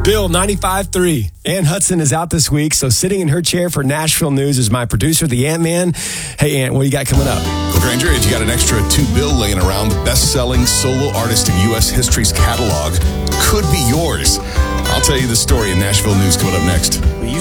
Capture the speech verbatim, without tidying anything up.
Bill, ninety-five three. Ann Hudson is out this week, so sitting in her chair for Nashville News is my producer, the Ant-Man. Hey, Ant, what do you got coming up? Well, Granger, if you got an extra two bill laying around, the best-selling solo artist in U S history's catalog could be yours. I'll tell you the story in Nashville News coming up next. Well, you